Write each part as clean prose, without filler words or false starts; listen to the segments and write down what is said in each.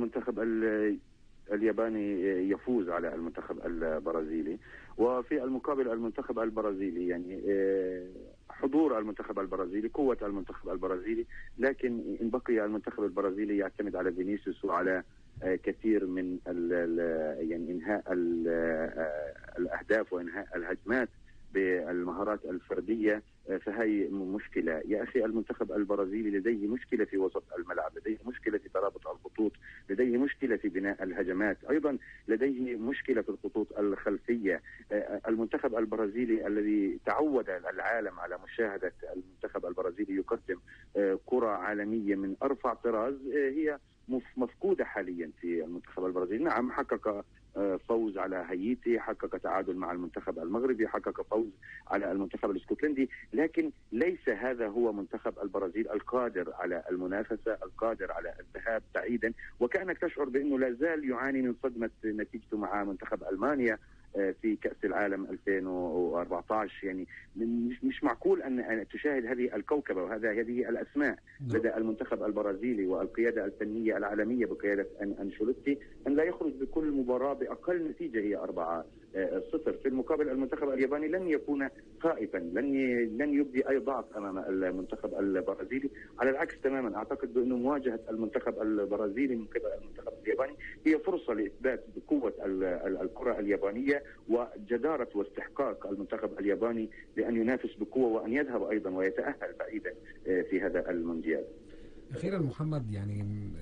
المنتخب الياباني يفوز على المنتخب البرازيلي، وفي المقابل المنتخب البرازيلي يعني حضور المنتخب البرازيلي، قوة المنتخب البرازيلي، لكن إن بقي المنتخب البرازيلي يعتمد على فينيسيوس وعلى كثير من يعني إنهاء الأهداف وإنهاء الهجمات بالمهارات الفردية، فهي مشكلة يا أخي. المنتخب البرازيلي لديه مشكلة في وسط الملعب، لديه مشكلة في ترابط الخطوط، لديه مشكلة في بناء الهجمات، أيضا لديه مشكلة في الخطوط الخلفية. المنتخب البرازيلي الذي تعود العالم على مشاهدة المنتخب البرازيلي يقدم كرة عالمية من أرفع طراز، هي مفقودة حاليا في المنتخب البرازيلي. نعم، حقق فوز على هايتي، حقق تعادل مع المنتخب المغربي، حقق فوز على المنتخب الاسكتلندي، لكن ليس هذا هو منتخب البرازيل القادر على المنافسة، القادر على الذهاب بعيدا. وكأنك تشعر بأنه لا زال يعاني من صدمة نتيجته مع منتخب ألمانيا في كأس العالم 2014. يعني مش معقول أن تشاهد هذه الكوكبة وهذه الأسماء لدى المنتخب البرازيلي والقيادة الفنية العالمية بقيادة أنشيلوتي أن لا يخرج بكل مباراة بأقل نتيجة هي 4-0. في المقابل المنتخب الياباني لن يكون خائفا، لن يبدي أي ضعف أمام المنتخب البرازيلي، على العكس تماما. أعتقد بأنه مواجهة المنتخب البرازيلي من قبل المنتخب الياباني هي فرصة لإثبات قوة الكرة اليابانية وجدارة واستحقاق المنتخب الياباني لأن ينافس بقوة وأن يذهب أيضا ويتأهل بعيدا في هذا المونديال. أخيرا محمد، يعني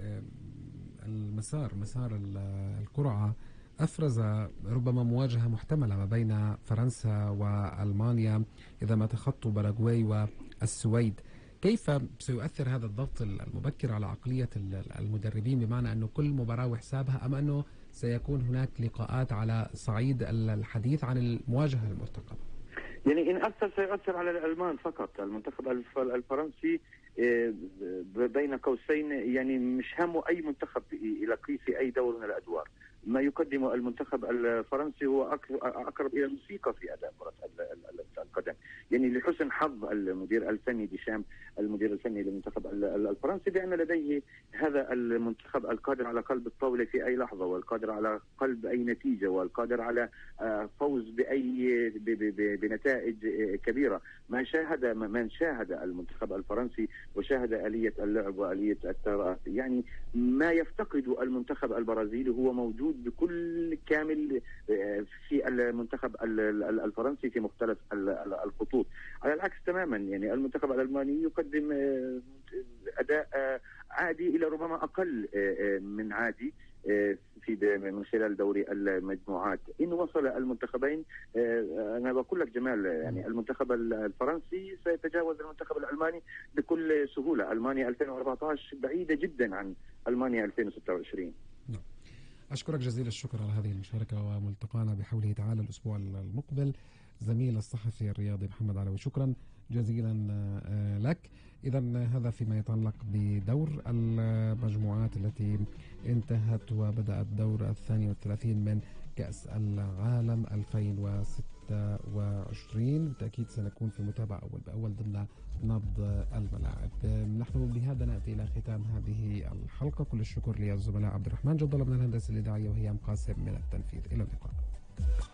مسار القرعة أفرز ربما مواجهة محتملة ما بين فرنسا وألمانيا إذا ما تخطوا باراغواي والسويد. كيف سيؤثر هذا الضغط المبكر على عقلية المدربين، بمعنى أنه كل مباراة وحسابها، أم أنه سيكون هناك لقاءات على صعيد الحديث عن المواجهة المرتقبة؟ يعني إن أثر سيؤثر على الألمان فقط. المنتخب الفرنسي بين قوسين يعني مش همه أي منتخب يلاقيه في أي دور من الأدوار. ما يقدمه المنتخب الفرنسي هو أقرب إلى الموسيقى في أداء كرة القدم. يعني لحسن حظ المدير الفني ديشام، المدير الفني للمنتخب الفرنسي، بأن لديه هذا المنتخب القادر على قلب الطاولة في أي لحظة، والقادر على قلب أي نتيجة، والقادر على فوز بنتائج كبيرة. من شاهد المنتخب الفرنسي وشاهد آلية اللعب وآلية الثراء، يعني ما يفتقد المنتخب البرازيلي هو موجود بكل كامل في المنتخب الفرنسي في مختلف الخطوط. على العكس تماما، يعني المنتخب الألماني يقدم أداء عادي إلى ربما أقل من عادي من خلال دوري المجموعات. إن وصل المنتخبين، أنا بقول لك جمال، يعني المنتخب الفرنسي سيتجاوز المنتخب الألماني بكل سهولة. ألمانيا 2014 بعيدة جدا عن ألمانيا 2026. أشكرك جزيل الشكر على هذه المشاركة، وملتقانا بحوله تعالى الأسبوع المقبل. زميل الصحفي الرياضي محمد علوي، شكرا جزيلا لك. إذا هذا فيما يتعلق بدور المجموعات التي انتهت، وبدأ الدور 32 من كأس العالم 2026. بالتأكيد سنكون في متابعة أول بأول ضمن نبض الملاعب. نحن بهذا نأتي إلى ختام هذه الحلقة. كل الشكر للزملاء عبد الرحمن جد الله من الهندسة الإذاعية وهيام قاسم من التنفيذ. إلى اللقاء.